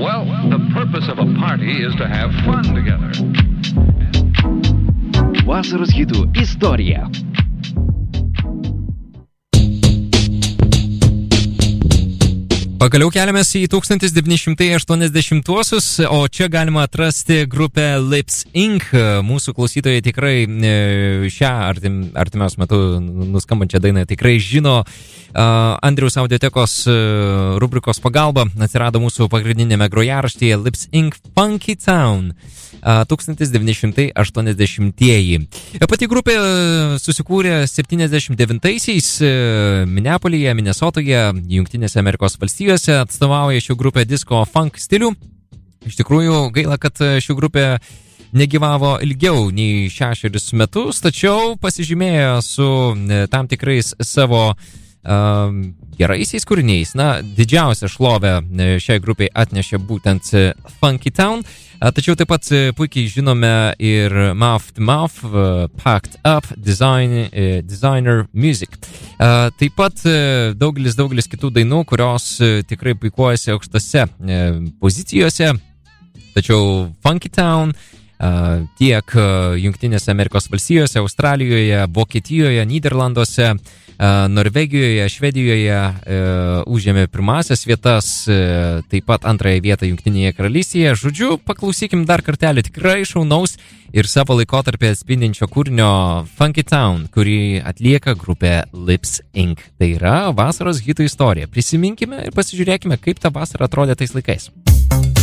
Well, the purpose of a party is to have fun together. Vasaros hitų istorija. Pagaliau keliamės į 1980-uosius, o čia galima atrasti grupę Lips Inc. Mūsų klausytojai tikrai šią artimiausiu metu nuskambančią dainą tikrai žino. Andriaus audiotekos rubrikos pagalba atsirado mūsų pagrindinėme grojaraštyje Lips Inc. Funky Town 1980-ieji. Pati grupė susikūrė 79-aisiais Minneapolyje, Minesotoje, Jungtinėse Amerikos valstijose, atstovauja šių grupė disco funk stilių. Iš tikrųjų, gaila, kad šių grupė negyvavo ilgiau nei 6 metus, tačiau pasižymėjo su tam tikrais savo geraisiais kūriniais. Na, didžiausią šlovę šiai grupiai atnešė būtent Funky Town, tačiau taip pat puikiai žinome ir Mouth to Mouth, Packed Up, Designer Music. Taip pat daugelis kitų dainų, kurios tikrai puikuojasi aukštose pozicijose, tačiau Funky Town tiek Jungtinėse Amerikos valstijose, Australijoje, Vokietijoje, Nyderlanduose, Norvegijoje, Švedijoje užėmė pirmasias vietas, taip pat antrąją vietą Jungtinėje karalystėje. Žodžiu, paklausykim dar kartelį tikrai šaunaus ir savo laikotarpį atspindinčio kūrinio Funky Town, kurį atlieka grupė Lips Inc. Tai yra vasaros hitų istorija. Prisiminkime ir pasižiūrėkime, kaip ta vasara atrodė tais laikais.